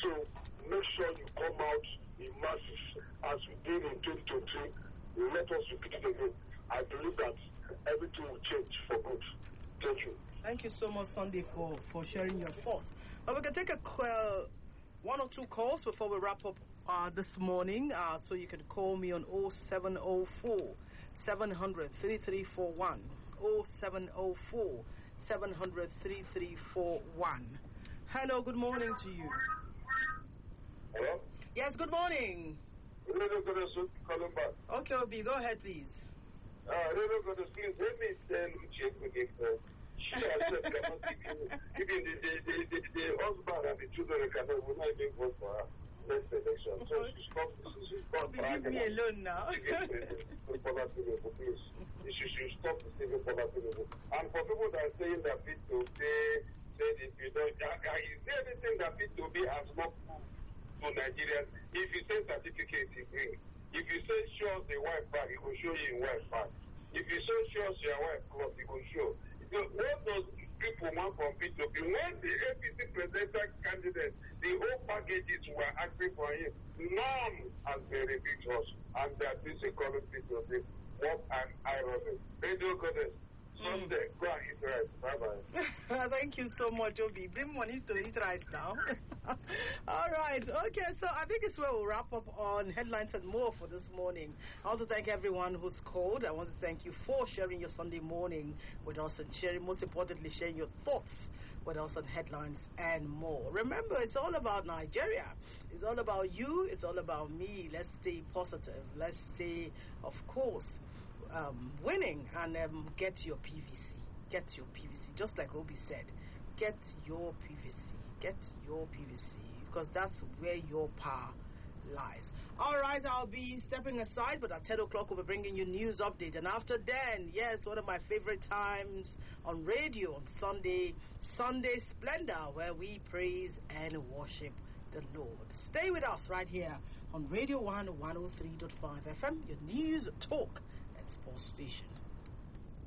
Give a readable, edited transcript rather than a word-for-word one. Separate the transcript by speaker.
Speaker 1: So make sure you come out in masses as we did in 2023. Let us repeat it again. I believe that everything will change for good. Thank you.
Speaker 2: Thank you so much, Sunday, for sharing your thoughts. But we can take one or two calls before we wrap up this morning. So you can call me on 0704 700 3341. 0704 700 3341. Hello, good morning to you.
Speaker 1: Hello?
Speaker 2: Yes, good morning.
Speaker 1: Calling back.
Speaker 2: Okay, Obi, go ahead, please.
Speaker 1: Please let me tell you, she herself cannot even the husband and the children will not even vote for her next election. So she stopped
Speaker 2: leave me alone now.
Speaker 1: Please. She should stop receiving poverty level. And for people that are saying that P2B said if you don't, is there anything that P2B has not proved to Nigerians? If you say certificate, he bring. If you say show us the wife back, he will show you in wife back. If you say show us your wife cloth, he will show. What does people want from P2B? When the APC presidential candidate, the whole packages were asking for him, none has been revealed to us. And that is a current P2B. What an irony. Radio Goddess. Sunday, go and eat rice. Bye-bye.
Speaker 2: Thank you so much, Obi. Bring money to eat rice now. All right. Okay, so I think it's where we'll wrap up on Headlines and More for this morning. I want to thank everyone who's called. I want to thank you for sharing your Sunday morning with us and sharing, most importantly, sharing your thoughts with us on Headlines and More. Remember, it's all about Nigeria. It's all about you. It's all about me. Let's stay positive. Let's stay, of course, winning and get your PVC. Get your PVC. Just like Obi said, get your PVC. Get your PVC. Because that's where your power lies. All right, I'll be stepping aside, but at 10 o'clock we'll be bringing you news update. And after then, yes, one of my favorite times on radio on Sunday, Sunday Splendor, where we praise and worship the Lord. Stay with us right here on Radio 1 103.5 FM, your news, talk, and sports station.